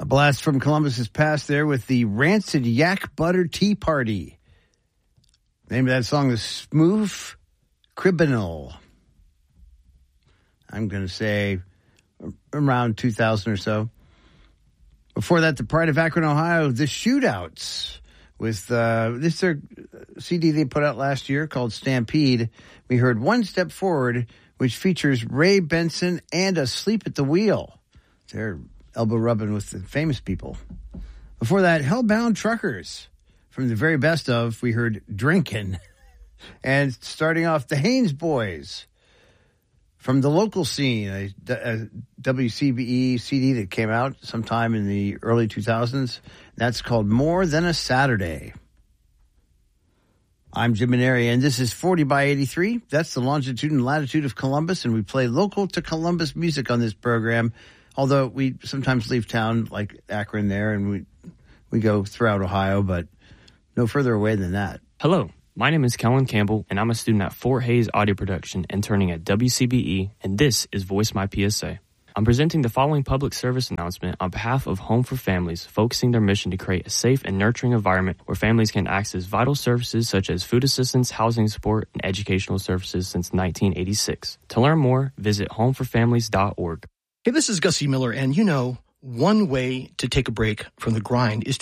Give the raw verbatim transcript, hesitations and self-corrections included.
A blast from Columbus's past there with the Rancid Yak Butter Tea Party. The name of that song is Smooth Criminal. I'm going to say around two thousand or so. Before that, the Pride of Akron, Ohio, the Shootouts. With uh, this their C D they put out last year called Stampede. We heard One Step Forward, which features Ray Benson and Asleep at the Wheel. They're elbow rubbing with the famous people. Before that, Hellbound Truckers. From the very best of, we heard Drinkin'. And starting off, the Haynes Boys. From the local scene, a, a W C B E C D that came out sometime in the early two thousands. That's called More Than a Saturday. I'm Jim Maneri, and this is forty by eighty-three. That's the longitude and latitude of Columbus, and we play local to Columbus music on this program, although we sometimes leave town like Akron there, and we we go throughout Ohio, but no further away than that. Hello. My name is Kellen Campbell, and I'm a student at Fort Hays Audio Production, interning at W C B E, and this is Voice My P S A. I'm presenting the following public service announcement on behalf of Home for Families, focusing their mission to create a safe and nurturing environment where families can access vital services such as food assistance, housing support, and educational services since nineteen eighty-six. To learn more, visit home for families dot org. Hey, this is Gussie Miller, and you know, one way to take a break from the grind is to